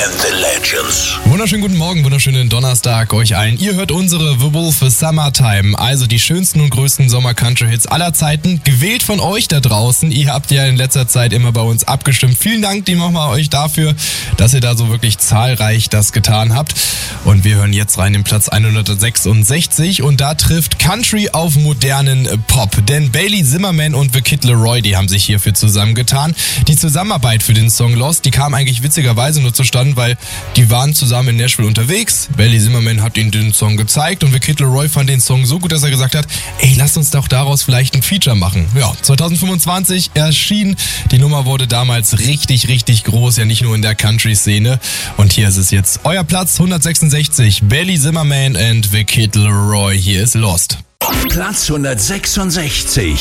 and the Legends. Wunderschönen guten Morgen, wunderschönen Donnerstag euch allen. Ihr hört unsere The Wolf Summertime, also die schönsten und größten Sommer-Country-Hits aller Zeiten, gewählt von euch da draußen. Ihr habt ja in letzter Zeit immer bei uns abgestimmt. Vielen Dank nochmal euch dafür, dass ihr da so wirklich zahlreich das getan habt. Und wir hören jetzt rein in Platz 166 und da trifft Country auf modernen Pop. Denn Bailey Zimmerman und The Kid Laroi, die haben sich hierfür zusammengetan. Die Zusammenarbeit für den Song Lost, die kam eigentlich witzigerweise nur zustande, weil die waren zusammen in Nashville unterwegs. Bailey Zimmerman hat ihnen den Song gezeigt und The Kid Laroi fand den Song so gut, dass er gesagt hat, ey, lasst uns doch daraus vielleicht ein Feature machen. Ja, 2025 erschien. Die Nummer wurde damals richtig, richtig groß, ja nicht nur in der Country-Szene. Und hier ist es jetzt euer Platz 166, Bailey Zimmerman and The Kid Laroi. Hier ist Lost. Platz 166.